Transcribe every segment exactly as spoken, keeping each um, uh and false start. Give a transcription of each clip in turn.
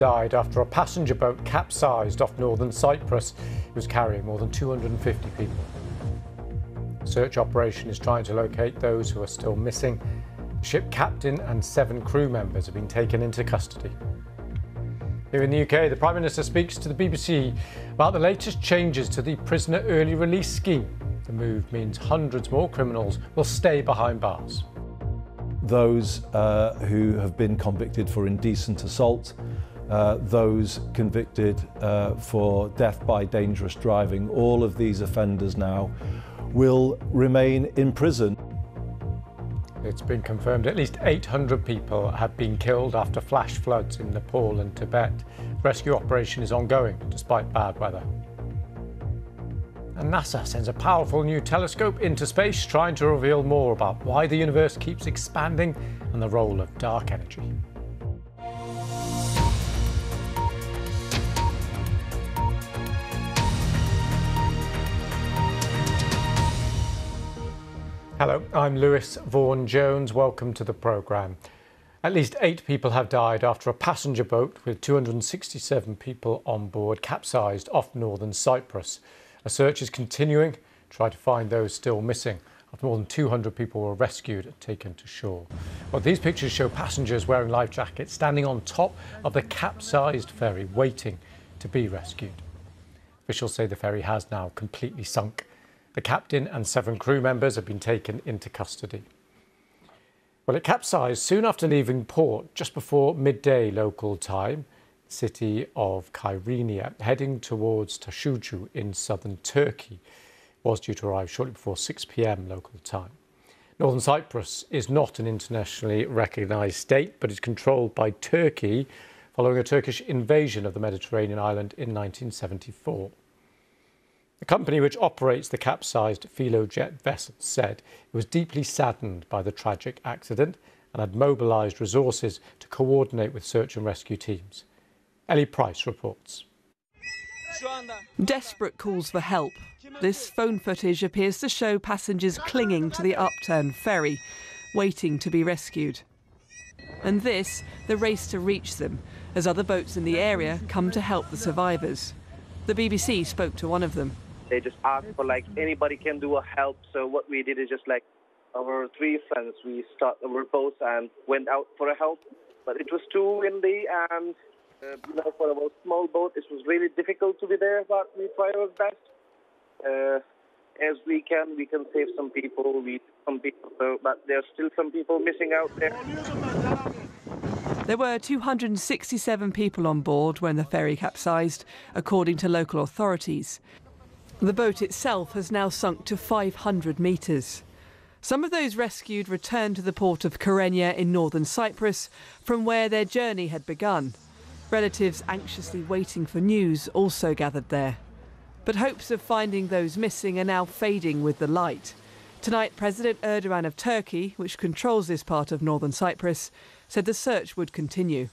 Died after a passenger boat capsized off northern Cyprus. It was carrying more than two hundred fifty people. A search operation is trying to locate those who are still missing. The ship captain and seven crew members have been taken into custody. Here in the U K, the Prime Minister speaks to the B B C about the latest changes to the prisoner early release scheme. The move means hundreds more criminals will stay behind bars. Those uh, who have been convicted for indecent assault, uh, those convicted uh, for death by dangerous driving, all of these offenders now will remain in prison. It's been confirmed at least eight hundred people have been killed after flash floods in Nepal and Tibet. The rescue operation is ongoing despite bad weather. And NASA sends a powerful new telescope into space, trying to reveal more about why the universe keeps expanding and the role of dark energy. Hello, I'm Lewis Vaughan-Jones. Welcome to the programme. At least eight people have died after a passenger boat with two hundred sixty-seven people on board capsized off northern Cyprus. A search is continuing to try to find those still missing after more than two hundred people were rescued and taken to shore. Well, these pictures show passengers wearing life jackets standing on top of the capsized ferry waiting to be rescued. Officials say the ferry has now completely sunk. The captain and seven crew members have been taken into custody. Well, it capsized soon after leaving port, just before midday local time. The city of Kyrenia, heading towards Tashucu in southern Turkey, was due to arrive shortly before six p m local time. Northern Cyprus is not an internationally recognised state, but is controlled by Turkey following a Turkish invasion of the Mediterranean island in nineteen seventy-four. The company which operates the capsized Filojet vessel said it was deeply saddened by the tragic accident and had mobilised resources to coordinate with search and rescue teams. Ellie Price reports. Desperate calls for help. This phone footage appears to show passengers clinging to the upturned ferry, waiting to be rescued. And this, the race to reach them, as other boats in the area come to help the survivors. The B B C spoke to one of them. They just asked for like anybody can do a help. So what we did is just like our three friends, we started our boat and went out for a help. But it was too windy and uh, you know, for a small boat, it was really difficult to be there. But we tried our best uh, as we can. We can save some people. We some people, so, but there's still some people missing out there. There were two hundred sixty-seven people on board when the ferry capsized, according to local authorities. The boat itself has now sunk to five hundred metres. Some of those rescued returned to the port of Kyrenia in northern Cyprus, from where their journey had begun. Relatives anxiously waiting for news also gathered there. But hopes of finding those missing are now fading with the light. Tonight, President Erdogan of Turkey, which controls this part of northern Cyprus, said the search would continue.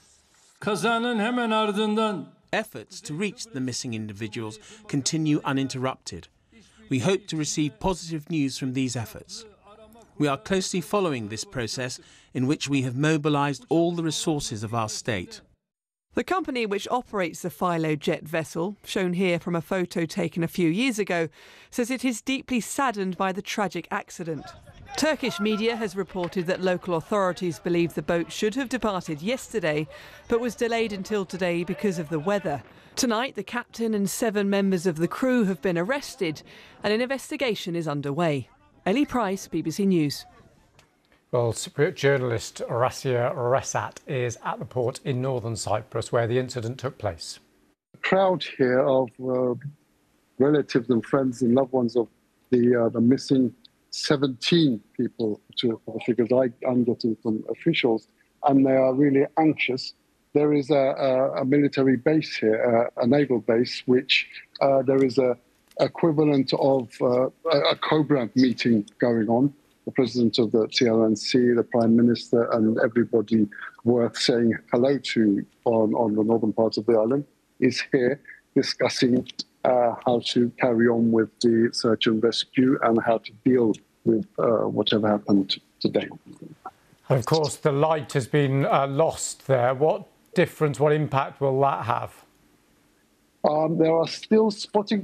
Efforts to reach the missing individuals continue uninterrupted. We hope to receive positive news from these efforts. We are closely following this process, in which we have mobilised all the resources of our state. The company which operates the Filojet vessel, shown here from a photo taken a few years ago, says it is deeply saddened by the tragic accident. Turkish media has reported that local authorities believe the boat should have departed yesterday, but was delayed until today because of the weather. Tonight, the captain and seven members of the crew have been arrested and an investigation is underway. Ellie Price, B B C News. Well, Cypriot journalist Rassia Resat is at the port in northern Cyprus where the incident took place. A crowd here of uh, relatives and friends and loved ones of the, uh, the missing seventeen people, to figures I, I'm getting from officials, and they are really anxious. There is a, a, a military base here, a, a naval base, which uh, there is a equivalent of uh, a COBRA meeting going on. The president of the T L N C, the prime minister, and everybody worth saying hello to on, on the northern part of the island is here discussing uh, how to carry on with the search and rescue and how to deal with uh, whatever happened today. Of course, the light has been uh, lost there. What difference, what impact will that have? Um, there are still spotting